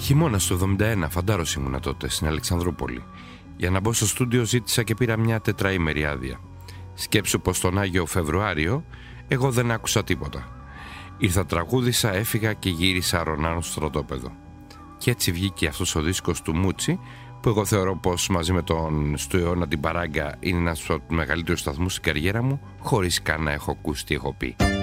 Χειμώνας του 71, φαντάρος ήμουνα τότε στην Αλεξανδρούπολη. Για να μπω στο στούντιο ζήτησα και πήρα μια τετραήμερη άδεια. Σκέψου πως τον Άγιο Φεβρουάριο εγώ δεν άκουσα τίποτα. Ήρθα, τραγούδισα, έφυγα και γύρισα Ρονάνο στο στρατόπεδο. Και έτσι βγήκε αυτός ο δίσκος του Μούτσι, που εγώ θεωρώ πως μαζί με τον στο αιώνα την Παράγκα είναι ένας από τους μεγαλύτερους σταθμούς στην καριέρα μου, χωρίς καν να έχω ακούσει τι έχω πει.